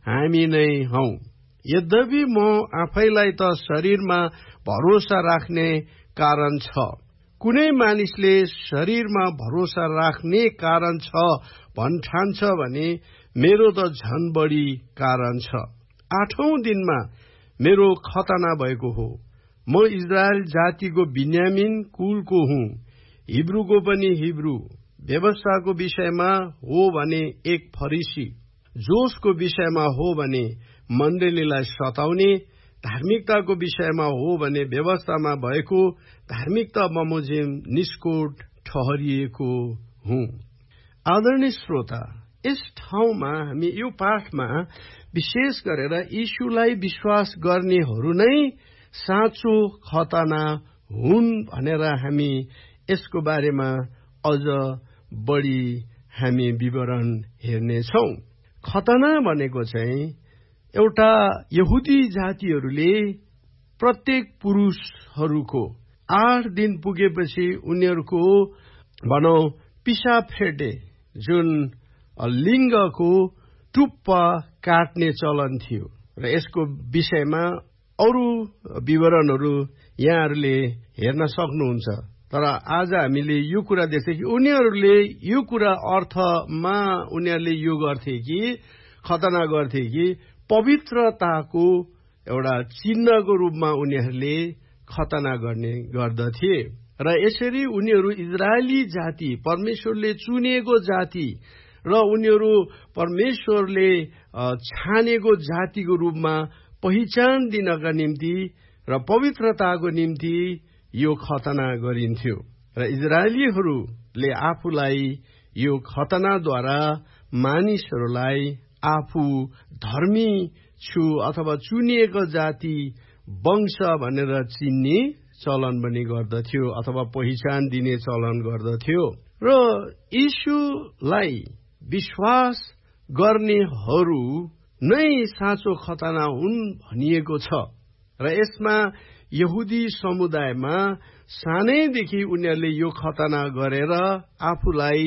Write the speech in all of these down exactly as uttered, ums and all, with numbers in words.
हामी नै हौ। यद्यपि म आफैलाई त शरीरमा भरोसा राख्ने कारण छ। कुनै मानिसले शरीरमा भरोसा राख्ने कारण छ भन्ठान्छ भने मेरो त झन बढी कारण छ। आठौं दिनमा मेरो खतना भएको हो। म इजरायल जातिको बिन्यामिन कुलको हुँ, हिब्रूको पनि हिब्रू। व्यवस्थाको विषयमा हो भने एक फरिसी, जोशको विषयमा हो भने मण्डलीलाई सताउने, धार्मिकताको विषयमा हो भने व्यवस्थामा भएको धार्मिकता बमोजिम निष्कोट ठहरिएको हुँ। आदरणीय श्रोता, यस ठाउँमा हामी यो पाठमा विशेष गरेर यीशुलाई विश्वास गर्नेहरू नै साँचो खतना हुन् भनेर हामी यसको बारेमा अझ बढी हामी विवरण हेर्नेछौँ। खतना भनेको चाहिँ एउटा यहुदी जातिहरूले प्रत्येक पुरुषहरूको आठ दिन पुगेपछि उनीहरूको भनौँ पिसाब फेर्ने जुन लिङ्गको टुप्पा काट्ने चलन थियो र यसको विषयमा अरू विवरणहरू यहाँहरूले हेर्न सक्नुहुन्छ। तर आज हामीले यो कुरा देख्छौँ कि उनीहरूले यो कुरा अर्थमा उनीहरूले यो गर्थे कि खतना गर्थे कि पवित्रताको एउटा चिन्हको रूपमा उनीहरूले खतना गर्ने गर्दथे र यसरी उनीहरू इजरायली जाति, परमेश्वरले चुनेको जाति र उनीहरू परमेश्वरले छानेको जातिको रूपमा पहिचान दिनका निम्ति र पवित्रताको निम्ति यो खतना गरिन्थ्यो र इजरायलीहरूले आफूलाई यो खतनाद्वारा मानिसहरूलाई आफू धर्मी छु अथवा चुनिएको जाति वंश भनेर चिन्ने चलन पनि गर्दथ्यो अथवा पहिचान दिने चलन गर्दथ्यो र यीशुलाई विश्वास गर्नेहरू नै साँचो खतना हुन् भनिएको छ र यसमा यहुदी समुदायमा सानैदेखि उनीहरूले यो खतना गरेर आफूलाई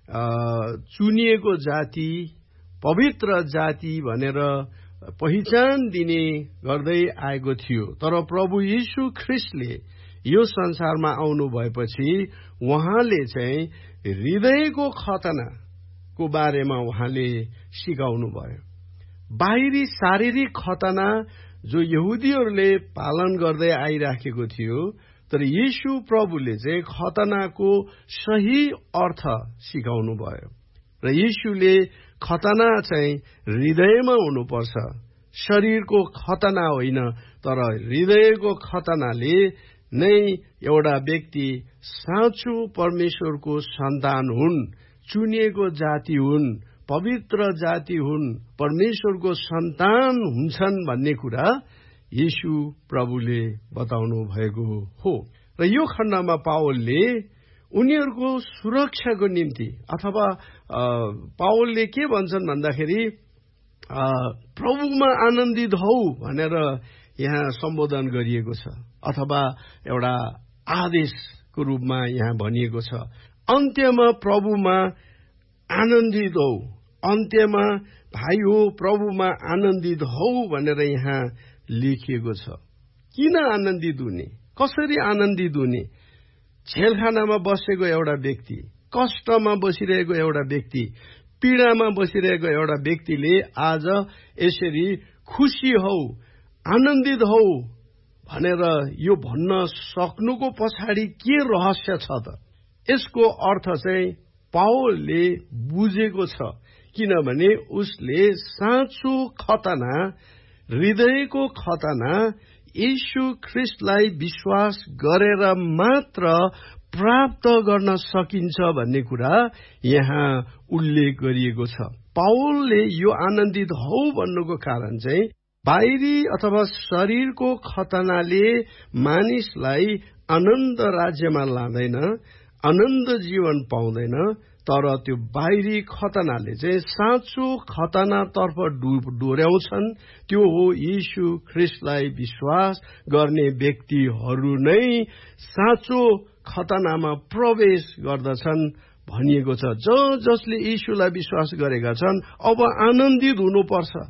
चुनिएको जाति, पवित्र जाति भनेर पहिचान दिने गर्दै आएको थियो। तर प्रभु यीशु ख्रिस्टले यो संसारमा आउनु भएपछि उहाँले चाहिँ हृदयको खतनाको बारेमा उहाँले सिकाउनु भयो। बाहिरी शारीरिक खतना जो यहुदीहरूले पालन गर्दै आइराखेको थियो, तर यीशु प्रभुले चाहिँ खतनाको सही अर्थ सिकाउनु भयो र यीशुले खतना चाहिँ हृदयमा हुनुपर्छ, शरीरको खतना होइन। तर हृदयको खतनाले नै एउटा व्यक्ति साँचो परमेश्वरको सन्तान हुन्, चुनिएको जाति हुन्, पवित्र जाति हुन्, परमेश्वरको सन्तान हुन्छन् भन्ने कुरा यीशु प्रभुले बताउनु भएको हो। र यो खण्डमा पावलले उनीहरूको सुरक्षाको निम्ति अथवा पावलले के भन्छन् भन्दाखेरि प्रभुमा आनन्दित हौ भनेर यहाँ सम्बोधन गरिएको छ अथवा एउटा आदेशको रूपमा यहाँ भनिएको छ। अन्त्यमा प्रभुमा आनन्दित हौ, अन्त्यमा भाइ हो प्रभुमा आनन्दित हौ भनेर यहाँ लेखिएको छ। किन आनन्दित हुने, कसरी आनन्दित हुने? झेलखानामा बसेको एउटा व्यक्ति, कष्टमा बसिरहेको एउटा व्यक्ति, पीडामा बसिरहेको एउटा व्यक्तिले आज यसरी खुसी हौ, आनन्दित हौ भनेर यो भन्न सक्नुको पछाडि के रहस्य छ त? यसको अर्थ चाहिँ पावलले बुझेको छ, किनभने उसले साँचो खतना, हृदयको खतना यीशु ख्रिस्टलाई विश्वास गरेर मात्र प्राप्त गर्न सकिन्छ भन्ने कुरा यहाँ उल्लेख गरिएको छ। पावलले यो आनन्दित हौ भन्नुको कारण चाहिँ बाहिरी अथवा शरीरको खतनाले मानिसलाई आनन्द राज्यमा लाँदैन, आनन्द जीवन पाउँदैन। तर त्यो बाहिरी खतनाले चाहिँ साँचो खतनातर्फ डोर्याउँछन्। त्यो हो यीशु ख्रिस्टलाई विश्वास गर्ने व्यक्तिहरू नै साँचो खतनामा प्रवेश गर्दछन् भनिएको छ। ज जसले यीशुलाई विश्वास गरेका छन् अब आनन्दित हुनुपर्छ।